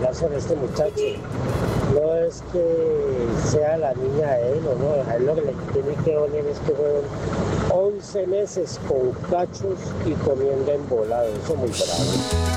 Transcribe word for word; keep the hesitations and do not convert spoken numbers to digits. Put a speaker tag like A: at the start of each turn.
A: castigarse a este muchacho. No es que sea la niña de él o no, a él lo que le tiene que doler es que fueron once meses con cachos y comiendo embolado, eso es muy bravo.